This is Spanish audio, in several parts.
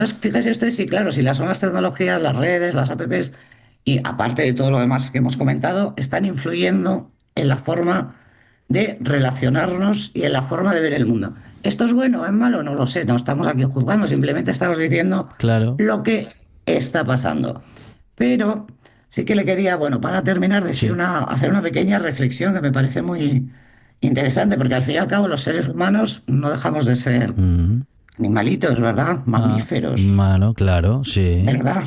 fíjese usted, sí, claro, si las nuevas tecnologías, las redes, las apps, y aparte de todo lo demás que hemos comentado, están influyendo en la forma de relacionarnos y en la forma de ver el mundo. ¿Esto es bueno o es malo? No lo sé, no estamos aquí juzgando, simplemente estamos diciendo Claro, lo que está pasando. Pero sí que le quería, bueno, para terminar, decir sí. hacer una pequeña reflexión que me parece muy interesante, porque al fin y al cabo los seres humanos no dejamos de ser Mm. animalitos, ¿verdad? Ah, Mamíferos, mano, claro, sí. ¿verdad?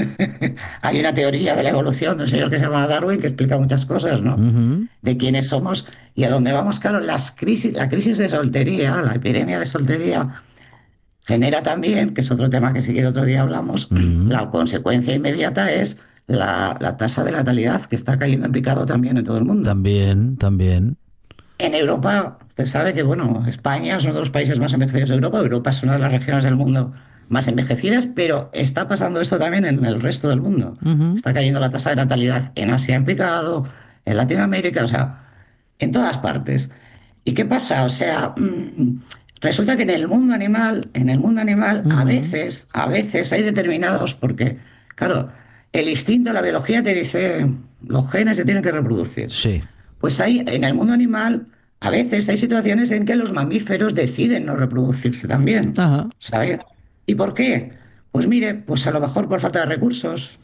Hay una teoría de la evolución de un señor que se llama Darwin que explica muchas cosas, ¿no? Ujú, De quiénes somos y a dónde vamos. Claro, la crisis de soltería, la epidemia de soltería, genera también, que es otro tema que si quiere otro día hablamos, ujú. la consecuencia inmediata es la tasa de natalidad que está cayendo en picado también en todo el mundo. También, también. En Europa, usted sabe que, bueno, España es uno de los países más envejecidos de Europa. Europa es una de las regiones del mundo más envejecidas, pero está pasando esto también en el resto del mundo. Ujú. Está cayendo la tasa de natalidad en Asia en picado, en Latinoamérica, o sea, en todas partes. ¿Y qué pasa? O sea, resulta que en el mundo animal, Ujú. a veces hay determinados, porque, claro, el instinto, la biología te dice, los genes se tienen que reproducir. Sí. Pues hay, en el mundo animal, a veces hay situaciones en que los mamíferos deciden no reproducirse también, Ajá. ¿sabe? ¿Y por qué? Pues mire, pues a lo mejor por falta de recursos,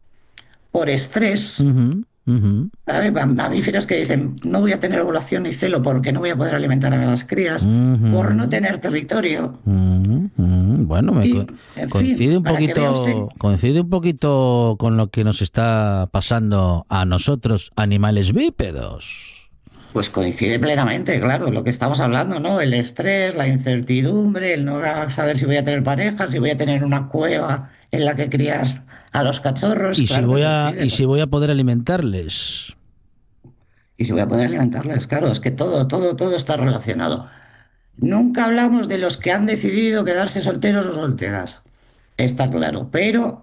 por estrés, Ujú, ujú, ¿sabe? Mamíferos que dicen, no voy a tener ovulación ni celo porque no voy a poder alimentar a las crías, por no ujú, tener territorio. ujú, ujú. Bueno, Y, en fin, coincide un para que vea usted, coincide un poquito con lo que nos está pasando a nosotros, animales bípedos. pues coincide plenamente, claro, lo que estamos hablando, ¿no? El estrés, la incertidumbre, el no saber si voy a tener pareja, si voy a tener una cueva en la que criar a los cachorros, claro que coincide. Y si voy a poder alimentarles. Y si voy a poder alimentarles, claro, es que todo está relacionado. Nunca hablamos de los que han decidido quedarse solteros o solteras. Está claro, pero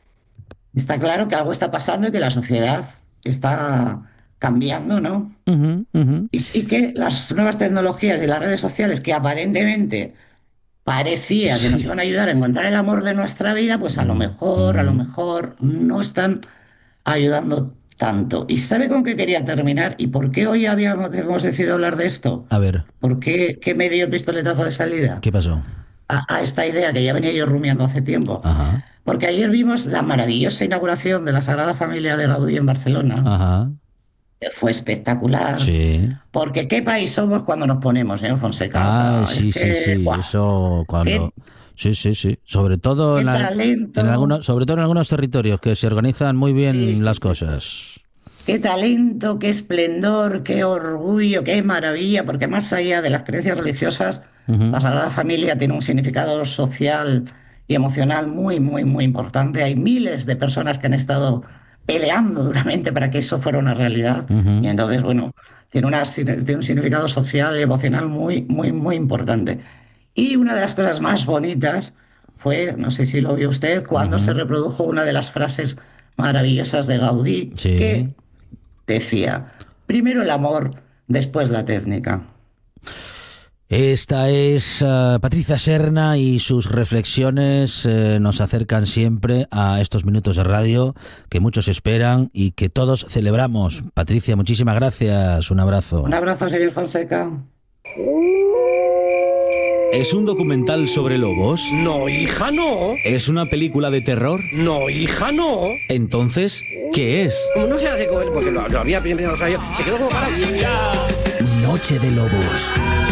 está claro que algo está pasando y que la sociedad está cambiando, ¿no? Ujú, ujú, Y que las nuevas tecnologías y las redes sociales que aparentemente parecía que nos sí. iban a ayudar a encontrar el amor de nuestra vida, pues a lo Ujú. mejor no están ayudando tanto. ¿Y sabe con qué quería terminar? ¿Y por qué hoy hemos decidido hablar de esto? A ver, ¿Por qué me dio el pistoletazo de salida ¿qué pasó? a esta idea que ya venía yo rumiando hace tiempo? Ajá, Porque ayer vimos la maravillosa inauguración de la Sagrada Familia de Gaudí en Barcelona. ajá, Fue espectacular. sí. Porque qué país somos cuando nos ponemos, señor Fonseca. O Ah, sea, es sí, sí, que, sí, ¡guau! eso ¡Qué, cuando... Sí, sí, sí. Sobre todo qué talento! sobre todo en algunos territorios que se organizan muy Sí, bien sí, las sí, sí. cosas. Qué talento, qué esplendor, qué orgullo, qué maravilla, porque más allá de las creencias religiosas, Ujú, la Sagrada Familia tiene un significado social y emocional muy importante. Hay miles de personas que han estado peleando duramente para que eso fuera una realidad. Y ujú. entonces, bueno, tiene un significado social y emocional muy importante. Y una de las cosas más bonitas fue, no sé si lo vio usted, cuando se Ujú. reprodujo una de las frases maravillosas de Gaudí, Sí. que decía, primero el amor, después la técnica. Esta es Patricia Serna y sus reflexiones nos acercan siempre a estos minutos de radio que muchos esperan y que todos celebramos. Patricia, muchísimas gracias. Un Un abrazo. abrazo, señor Fonseca. ¿Es un documental sobre lobos? No, hija, no. ¿Es una película de terror? No, hija, no. Entonces, ¿qué es? Como no se hace con él, porque lo había primero, o sea, se quedó como parado. Noche de Lobos.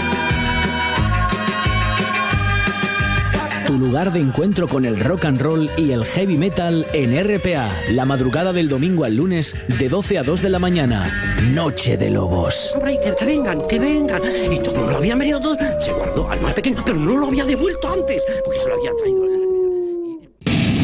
Tu lugar de encuentro con el rock and roll y el heavy metal en RPA. La madrugada del domingo al lunes de 12 a 2 de la mañana. Noche de Lobos. Hombre, que vengan, que vengan. Y como lo habían venido todos, se guardó al más pequeño, pero no lo había devuelto antes, porque se lo había traído.